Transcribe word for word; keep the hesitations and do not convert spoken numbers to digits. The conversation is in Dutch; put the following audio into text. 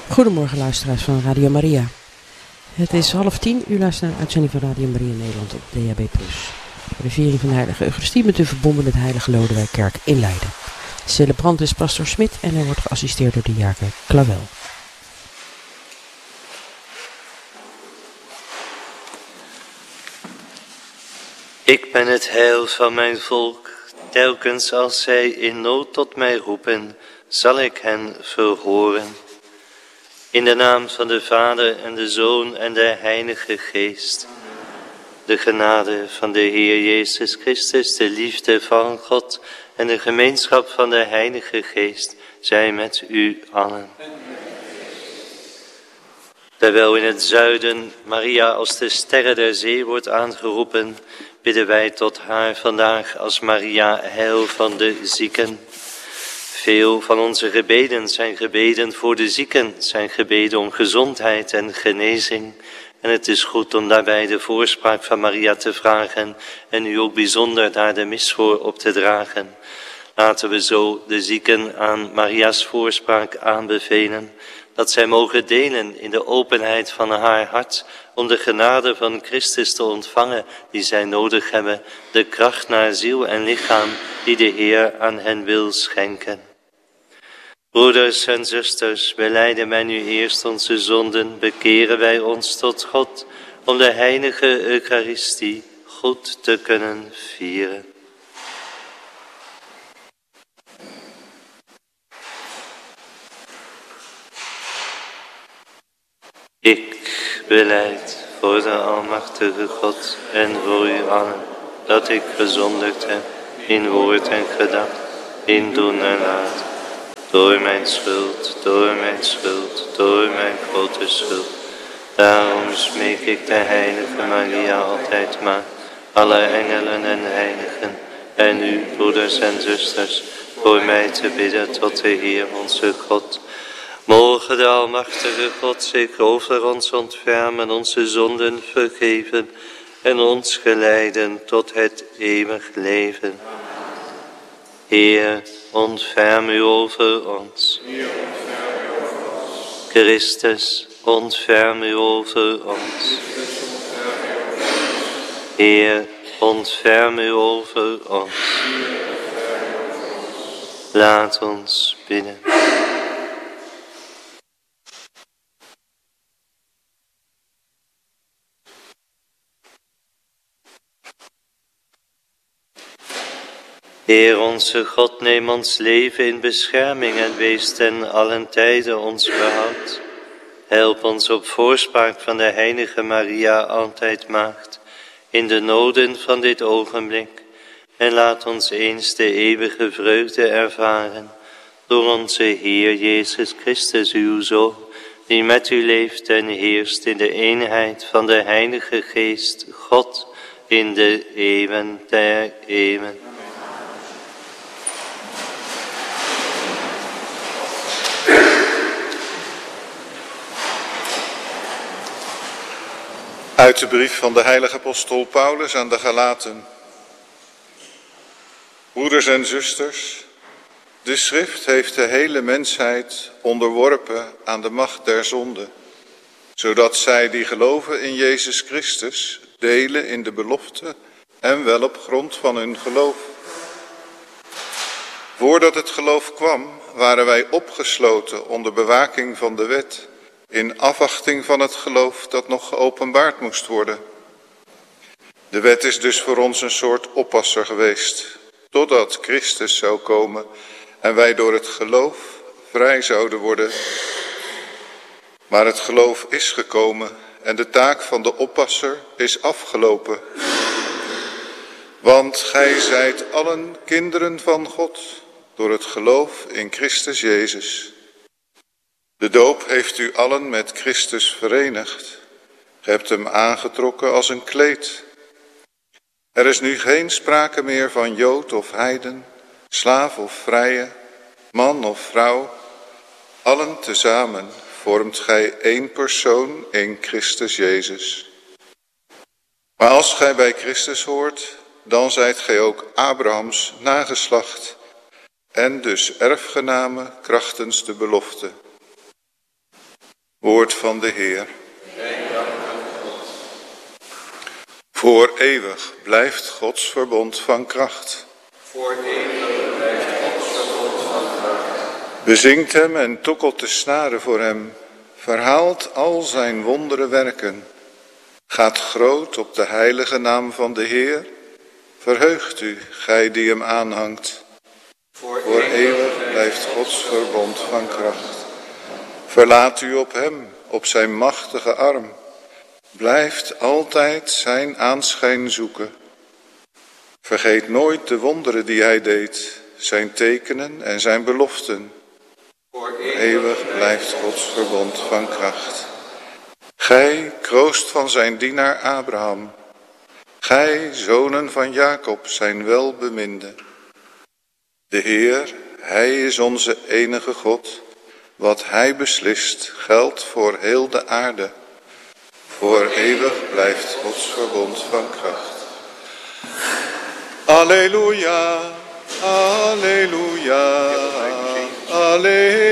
Goedemorgen luisteraars van Radio Maria. Het is half tien, u luistert naar een uitzending van Radio Maria Nederland op D H B plus. Voor de viering van de Heilige Eucharistie bent u verbonden met Heilige Lodewijkkerk in Leiden. De celebrant is Pastor Smit en hij wordt geassisteerd door diaken Clavel. Ik ben het heil van mijn volk, telkens als zij in nood tot mij roepen, zal ik hen verhoren. In de naam van de Vader en de Zoon en de Heilige Geest. De genade van de Heer Jezus Christus, de liefde van God en de gemeenschap van de Heilige Geest zij met u allen. Terwijl in het zuiden Maria als de sterren der zee wordt aangeroepen, bidden wij tot haar vandaag als Maria, heil van de zieken. Veel van onze gebeden zijn gebeden voor de zieken, zijn gebeden om gezondheid en genezing. En het is goed om daarbij de voorspraak van Maria te vragen en u ook bijzonder daar de mis voor op te dragen. Laten we zo de zieken aan Maria's voorspraak aanbevelen, dat zij mogen delen in de openheid van haar hart om de genade van Christus te ontvangen die zij nodig hebben, de kracht naar ziel en lichaam die de Heer aan hen wil schenken. Broeders en zusters, belijden wij nu eerst onze zonden, bekeren wij ons tot God om de heilige Eucharistie goed te kunnen vieren. Ik belijd voor de Almachtige God en voor u allen, dat ik gezondigd heb in woord en gedacht, in doen en laten. Door mijn schuld, door mijn schuld, door mijn grote schuld. Daarom smeek ik de heilige Maria altijd maar, alle engelen en heiligen, en u, broeders en zusters, voor mij te bidden tot de Heer onze God. Mogen de Almachtige God zich over ons ontfermen, onze zonden vergeven en ons geleiden tot het eeuwig leven. Heer, ontferm u over ons. Christus, ontferm u over ons. Heer, ontferm u over ons. Laat ons bidden. Heer onze God, neem ons leven in bescherming en wees ten allen tijde ons behoud. Help ons op voorspraak van de heilige Maria, altijd maagd, in de noden van dit ogenblik. En laat ons eens de eeuwige vreugde ervaren door onze Heer Jezus Christus, uw Zoon, die met u leeft en heerst in de eenheid van de Heilige Geest, God, in de eeuwen der eeuwen. Uit de brief van de heilige apostel Paulus aan de Galaten. Broeders en zusters, de schrift heeft de hele mensheid onderworpen aan de macht der zonde, zodat zij die geloven in Jezus Christus delen in de belofte en wel op grond van hun geloof. Voordat het geloof kwam, waren wij opgesloten onder bewaking van de wet, in afwachting van het geloof dat nog geopenbaard moest worden. De wet is dus voor ons een soort oppasser geweest, totdat Christus zou komen en wij door het geloof vrij zouden worden. Maar het geloof is gekomen en de taak van de oppasser is afgelopen. Want gij zijt allen kinderen van God door het geloof in Christus Jezus. De doop heeft u allen met Christus verenigd. Ge hebt hem aangetrokken als een kleed. Er is nu geen sprake meer van Jood of heiden, slaaf of vrije, man of vrouw. Allen tezamen vormt gij één persoon in Christus Jezus. Maar als gij bij Christus hoort, dan zijt gij ook Abrahams nageslacht en dus erfgenamen krachtens de belofte. Woord van de Heer. Voor eeuwig blijft Gods verbond van kracht. Voor eeuwig blijft Gods verbond van kracht. Bezingt hem en tokkelt de snaren voor hem. Verhaalt al zijn wondere werken. Gaat groot op de heilige naam van de Heer. Verheugt u, gij die hem aanhangt. Voor, Voor eeuwig blijft Gods verbond van kracht. Verlaat u op hem, op zijn machtige arm. Blijft altijd zijn aanschijn zoeken. Vergeet nooit de wonderen die hij deed, zijn tekenen en zijn beloften. Voor Eeuwig blijft Gods verbond van kracht. Gij, kroost van zijn dienaar Abraham. Gij, zonen van Jacob, zijn welbeminde. De Heer, hij is onze enige God. Wat hij beslist, geldt voor heel de aarde. Voor eeuwig blijft Gods verbond van kracht. Alleluia, alleluia, alleluia.